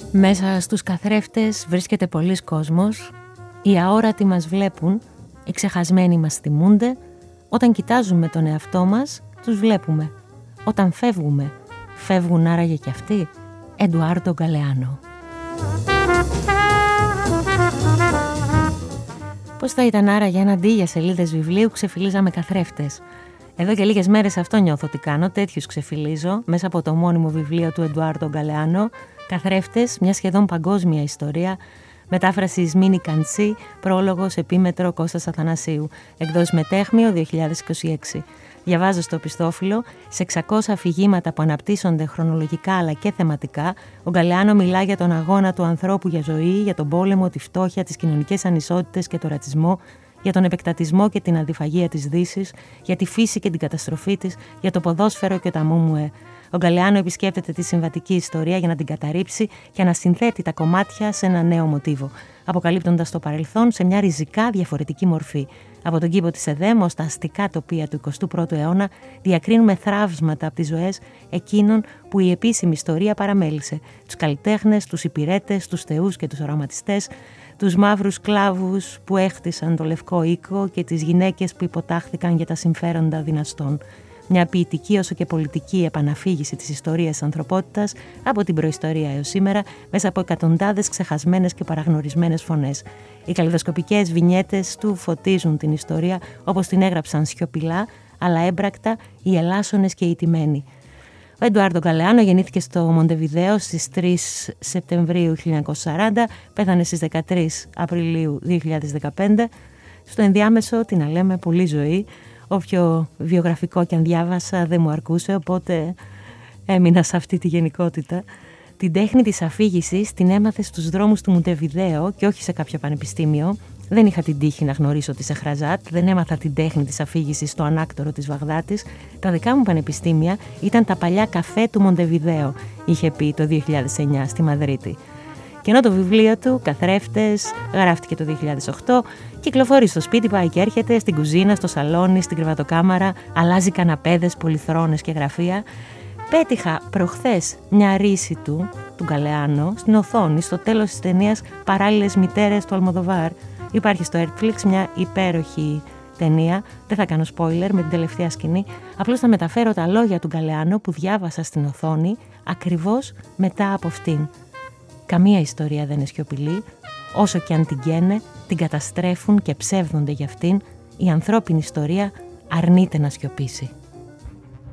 Μέσα στους καθρέφτες βρίσκεται πολλής κόσμος. Οι αόρατοι μας βλέπουν, οι ξεχασμένοι μας θυμούνται. Όταν κοιτάζουμε τον εαυτό μας, τους βλέπουμε. Όταν φεύγουμε, φεύγουν άραγε κι αυτοί. Εντουάρντο Γκαλεάνο. Πώς θα ήταν άραγε αν αντί για σελίδες βιβλίου ξεφυλίζαμε καθρέφτες? Εδώ και λίγες μέρες αυτό νιώθω ότι κάνω, τέτοιους ξεφυλίζω μέσα από το μόνιμο βιβλίο του Εντουάρντο Γκαλεάνο. Καθρέφτες, μια σχεδόν παγκόσμια ιστορία. Μετάφραση Ισμήνη Καντσή, πρόλογος επίμετρο Κώστας Αθανασίου. Εκδόσεις Μετέχμιο 2026. Διαβάζω στο πιστόφυλλο, σε 600 αφηγήματα που αναπτύσσονται χρονολογικά αλλά και θεματικά, ο Γκαλεάνο μιλά για τον αγώνα του ανθρώπου για ζωή, για τον πόλεμο, τη φτώχεια, τις κοινωνικές ανισότητες και τον ρατσισμό, για τον επεκτατισμό και την αντιφαγία της Δύσης, για τη φύση και την καταστροφή της, για το ποδόσφαιρο και τα μούμουε. Ο Γκαλεάνο επισκέπτεται τη συμβατική ιστορία για να την καταρρύψει και να συνθέτει τα κομμάτια σε ένα νέο μοτίβο, αποκαλύπτοντας το παρελθόν σε μια ριζικά διαφορετική μορφή. Από τον κήπο της Εδέμ ως τα αστικά τοπία του 21ου αιώνα διακρίνουμε θραύσματα από τις ζωές εκείνων που η επίσημη ιστορία παραμέλησε. Τους καλλιτέχνες, τους υπηρέτες, τους θεούς και τους οραματιστές, τους μαύρους κλάβους που έχτισαν το λευκό οίκο και τις γυναίκες που υποτάχθηκαν για τα συμφέροντα δυναστών. Μια ποιητική όσο και πολιτική επαναφήγηση της ιστορίας της ανθρωπότητας από την προϊστορία έως σήμερα μέσα από εκατοντάδες ξεχασμένες και παραγνωρισμένες φωνές. Οι καλλιδοσκοπικές βινιέτες του φωτίζουν την ιστορία όπως την έγραψαν σιωπηλά αλλά έμπρακτα οι ελάσσονες και οι τιμένοι. Ο Εντουάρντο Γκαλεάνο γεννήθηκε στο Μοντεβιδέο στις 3 Σεπτεμβρίου 1940, πέθανε στις 13 Απριλίου 2015. Στο ενδιάμεσο, τι να λέμε, πολλή ζωή. Όποιο βιογραφικό και αν διάβασα δεν μου αρκούσε, οπότε έμεινα σε αυτή τη γενικότητα. Την τέχνη της αφήγησης την έμαθε στους δρόμους του Μοντεβιδέο και όχι σε κάποιο πανεπιστήμιο. Δεν είχα την τύχη να γνωρίσω τη Σεχραζάτ, δεν έμαθα την τέχνη της αφήγησης στο ανάκτορο της Βαγδάτης. Τα δικά μου πανεπιστήμια ήταν τα παλιά καφέ του Μοντεβιδέο, είχε πει το 2009 στη Μαδρίτη. Και ενώ το βιβλίο του, Καθρέφτες, γράφτηκε το 2008, κυκλοφορεί στο σπίτι, πάει και έρχεται, στην κουζίνα, στο σαλόνι, στην κρεβατοκάμαρα, αλλάζει καναπέδες, πολυθρόνες και γραφεία. Πέτυχα προχθές μια ρίση του Γκαλεάνο, στην οθόνη, στο τέλος της ταινίας «Παράλληλες μητέρες» του Αλμοδοβάρ. Υπάρχει στο Netflix μια υπέροχη ταινία, δεν θα κάνω spoiler με την τελευταία σκηνή, απλώς θα μεταφέρω τα λόγια του Γκαλεάνο που διάβασα στην οθόνη ακριβώς μετά από αυτήν. Καμία ιστορία δεν είναι σιωπηλή, όσο και αν την καίνε, την καταστρέφουν και ψεύδονται για αυτήν, η ανθρώπινη ιστορία αρνείται να σιωπήσει.